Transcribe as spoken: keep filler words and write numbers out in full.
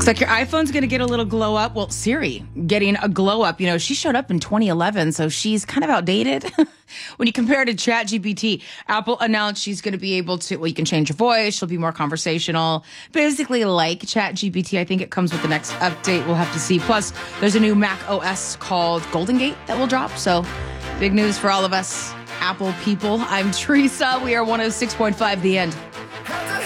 Looks like your iPhone's going to get a little glow up. Well, Siri getting a glow up. You know, she showed up in twenty eleven, so she's kind of outdated. When you compare it to ChatGPT, Apple announced she's going to be able to, well, you can change your voice. She'll be more conversational. Basically like ChatGPT. I think it comes with the next update. We'll have to see. Plus, there's a new Mac O S called Golden Gate that will drop. So big news for all of us Apple people. I'm Teresa. We are one oh six point five The End.